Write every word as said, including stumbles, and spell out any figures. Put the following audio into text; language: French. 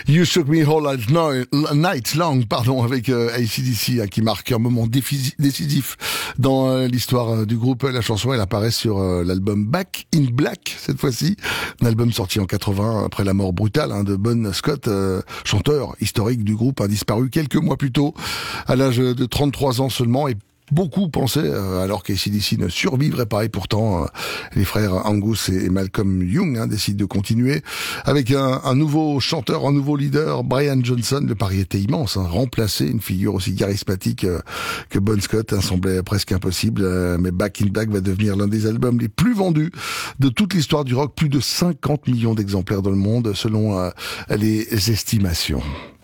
You Shook Me All Night Long, pardon, avec euh, A C D C, hein, qui marque un moment défisi- décisif dans euh, l'histoire euh, du groupe. La chanson, elle apparaît sur euh, l'album Back in Black, cette fois-ci, un album sorti en quatre-vingts après la mort brutale hein, de Bon Scott, euh, chanteur historique du groupe, a disparu quelques mois plus tôt, à l'âge de trente-trois ans seulement, et beaucoup pensaient, euh, alors qu'A C D C ne survivrait pas, et pourtant euh, les frères Angus et Malcolm Young hein, décident de continuer avec un, un nouveau chanteur, un nouveau leader, Brian Johnson. Le pari était immense, hein, remplacer une figure aussi charismatique euh, que Bon Scott hein, semblait presque impossible, euh, mais Back in Black va devenir l'un des albums les plus vendus de toute l'histoire du rock, plus de cinquante millions d'exemplaires dans le monde selon euh, les estimations.